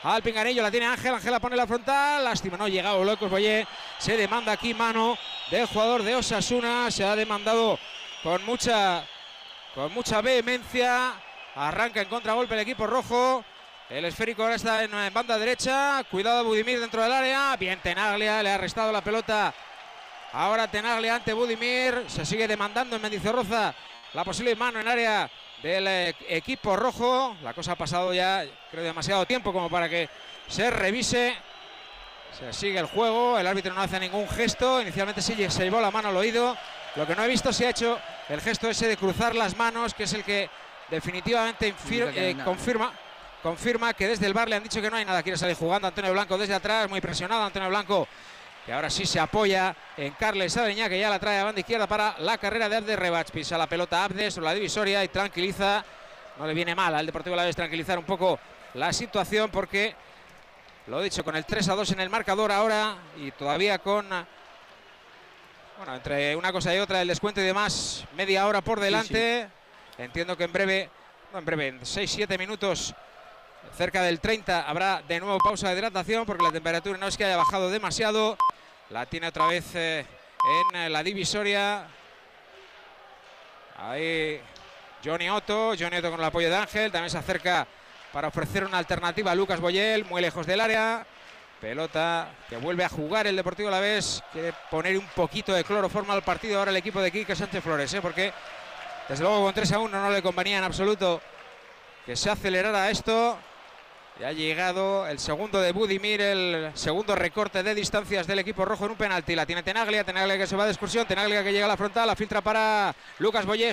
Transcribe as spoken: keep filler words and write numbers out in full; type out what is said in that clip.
al pinganillo, la tiene Ángel, Ángel la pone la frontal, lástima, no ha llegado Lucas Boyé, se demanda aquí mano del jugador de Osasuna, se ha demandado con mucha, con mucha vehemencia, arranca en contragolpe el equipo rojo, el esférico ahora está en, en banda derecha, cuidado Budimir dentro del área, bien Tenaglia, le ha restado la pelota, ahora Tenaglia ante Budimir, se sigue demandando en Mendizorroza la posible mano en área del eh, equipo rojo. La cosa ha pasado ya, creo, demasiado tiempo como para que se revise. Se sigue el juego, el árbitro no hace ningún gesto. Inicialmente sí se llevó la mano al oído. Lo que no he visto se ha hecho el gesto ese de cruzar las manos, que es el que definitivamente infir, eh, confirma, confirma que desde el V A R le han dicho que no hay nada. Quiere salir jugando Antonio Blanco desde atrás, muy presionado Antonio Blanco, que ahora sí se apoya en Carles Adeñá, que ya la trae a banda izquierda para la carrera de Abdes Rebach. Pisa la pelota Abdes sobre la divisoria y tranquiliza. No le viene mal al Deportivo Alavés tranquilizar un poco la situación, porque, lo dicho, con el tres a dos en el marcador ahora y todavía con, bueno, entre una cosa y otra, el descuento y demás, media hora por delante. Sí, sí. Entiendo que en breve, no en breve, en seis siete minutos, cerca del treinta, habrá de nuevo pausa de hidratación, porque la temperatura no es que haya bajado demasiado. La tiene otra vez eh, en eh, la divisoria. Ahí Johnny Otto, Johnny Otto con el apoyo de Ángel. También se acerca para ofrecer una alternativa a Lucas Boyel, muy lejos del área. Pelota que vuelve a jugar el Deportivo Alavés. Quiere poner un poquito de cloroformo al partido ahora el equipo de Quique Sánchez Flores, ¿eh? porque desde luego con tres a uno no le convenía en absoluto que se acelerara esto. Ya ha llegado el segundo de Budimir, el segundo recorte de distancias del equipo rojo en un penalti. La tiene Tenaglia, Tenaglia que se va de excursión, Tenaglia que llega a la frontal, la filtra para Lucas Boyé.